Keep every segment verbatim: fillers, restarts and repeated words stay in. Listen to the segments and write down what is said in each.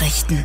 Nachrichten.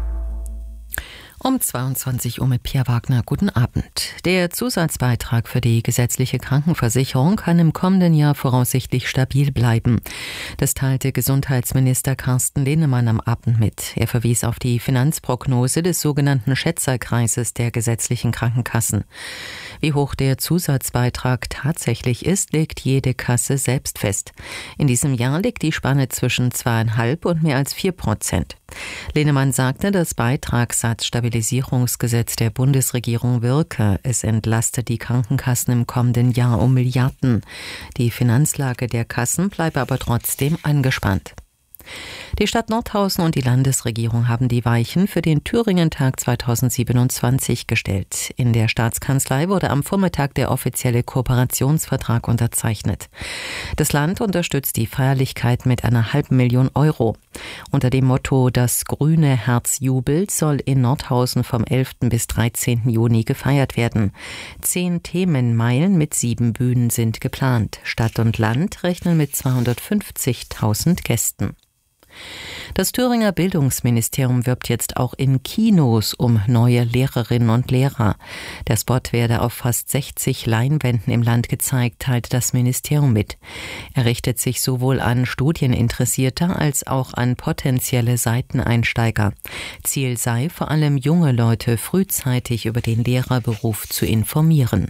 Um zweiundzwanzig Uhr mit Pia Wagner. Guten Abend. Der Zusatzbeitrag für die gesetzliche Krankenversicherung kann im kommenden Jahr voraussichtlich stabil bleiben. Das teilte Gesundheitsminister Carsten Linnemann am Abend mit. Er verwies auf die Finanzprognose des sogenannten Schätzerkreises der gesetzlichen Krankenkassen. Wie hoch der Zusatzbeitrag tatsächlich ist, legt jede Kasse selbst fest. In diesem Jahr liegt die Spanne zwischen zweieinhalb und mehr als vier Prozent. Linnemann sagte, das Beitragssatzstabilisierungsgesetz der Bundesregierung wirke. Es entlastet die Krankenkassen im kommenden Jahr um Milliarden. Die Finanzlage der Kassen bleibe aber trotzdem angespannt. Die Stadt Nordhausen und die Landesregierung haben die Weichen für den Thüringen-Tag zweitausendsiebenundzwanzig gestellt. In der Staatskanzlei wurde am Vormittag der offizielle Kooperationsvertrag unterzeichnet. Das Land unterstützt die Feierlichkeit mit einer halben Million Euro. Unter dem Motto »Das grüne Herz jubelt« soll in Nordhausen vom elften bis dreizehnten Juni gefeiert werden. Zehn Themenmeilen mit sieben Bühnen sind geplant. Stadt und Land rechnen mit zweihundertfünfzigtausend Gästen. Das Thüringer Bildungsministerium wirbt jetzt auch in Kinos um neue Lehrerinnen und Lehrer. Der Spot werde auf fast sechzig Leinwänden im Land gezeigt, teilte das Ministerium mit. Er richtet sich sowohl an Studieninteressierte als auch an potenzielle Seiteneinsteiger. Ziel sei vor allem, junge Leute frühzeitig über den Lehrerberuf zu informieren.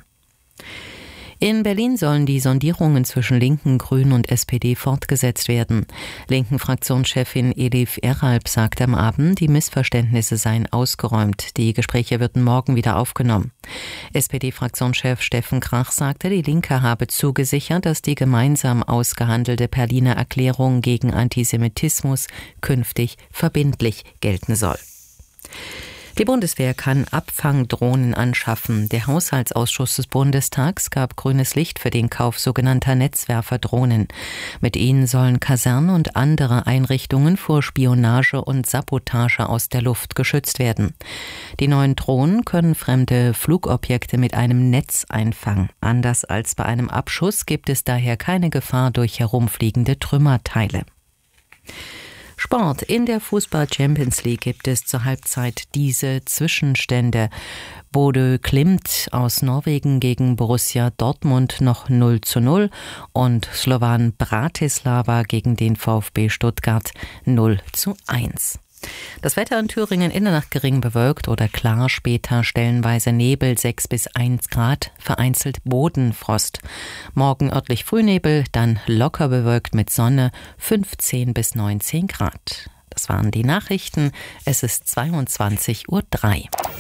In Berlin sollen die Sondierungen zwischen Linken, Grünen und S P D fortgesetzt werden. Linken-Fraktionschefin Elif Eralp sagte am Abend, die Missverständnisse seien ausgeräumt. Die Gespräche würden morgen wieder aufgenommen. S P D-Fraktionschef Steffen Krach sagte, die Linke habe zugesichert, dass die gemeinsam ausgehandelte Berliner Erklärung gegen Antisemitismus künftig verbindlich gelten soll. Die Bundeswehr kann Abfangdrohnen anschaffen. Der Haushaltsausschuss des Bundestags gab grünes Licht für den Kauf sogenannter Netzwerferdrohnen. Mit ihnen sollen Kasernen und andere Einrichtungen vor Spionage und Sabotage aus der Luft geschützt werden. Die neuen Drohnen können fremde Flugobjekte mit einem Netz einfangen. Anders als bei einem Abschuss gibt es daher keine Gefahr durch herumfliegende Trümmerteile. Sport. In der Fußball-Champions League gibt es zur Halbzeit diese Zwischenstände. Bodø Glimt aus Norwegen gegen Borussia Dortmund noch null zu null und Slovan Bratislava gegen den VfB Stuttgart null zu eins. Das Wetter in Thüringen in der Nacht gering bewölkt oder klar, später stellenweise Nebel sechs bis eins Grad, vereinzelt Bodenfrost. Morgen örtlich Frühnebel, dann locker bewölkt mit Sonne, fünfzehn bis neunzehn Grad. Das waren die Nachrichten. Es ist zweiundzwanzig Uhr drei.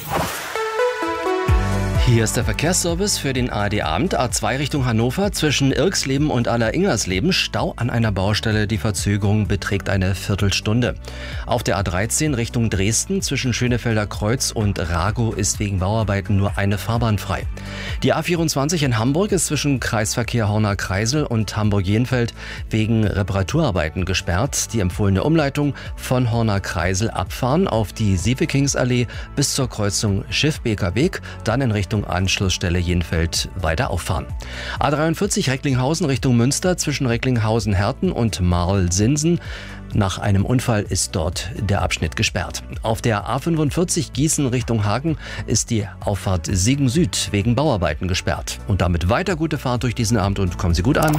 Hier ist der Verkehrsservice für den A R D-Abend. A zwei Richtung Hannover zwischen Irksleben und Aller-Ingersleben. Stau an einer Baustelle. Die Verzögerung beträgt eine Viertelstunde. Auf der A dreizehn Richtung Dresden zwischen Schönefelder Kreuz und Ragow ist wegen Bauarbeiten nur eine Fahrbahn frei. Die A vierundzwanzig in Hamburg ist zwischen Kreisverkehr Horner-Kreisel und Hamburg-Jenfeld wegen Reparaturarbeiten gesperrt. Die empfohlene Umleitung von Horner-Kreisel abfahren auf die Sievekingsallee bis zur Kreuzung Schiffbeker Weg, dann in Richtung Anschlussstelle Jenfeld weiter auffahren. A dreiundvierzig Recklinghausen Richtung Münster zwischen Recklinghausen-Herten und Marl-Sinsen. Nach einem Unfall ist dort der Abschnitt gesperrt. Auf der A fünfundvierzig Gießen Richtung Hagen ist die Auffahrt Siegen Süd wegen Bauarbeiten gesperrt. Und damit weiter gute Fahrt durch diesen Abend und kommen Sie gut an.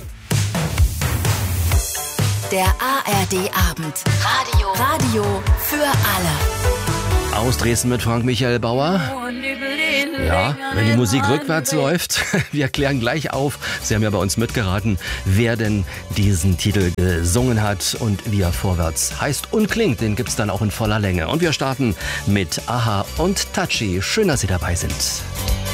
Der A R D-Abend. Radio. Radio für alle. Aus Dresden mit Frank-Michael Bauer. Ja, wenn die Musik rückwärts läuft, wir klären gleich auf, Sie haben ja bei uns mitgeraten, wer denn diesen Titel gesungen hat und wie er vorwärts heißt und klingt. Den gibt's dann auch in voller Länge. Und wir starten mit Aha und Tachi. Schön, dass Sie dabei sind.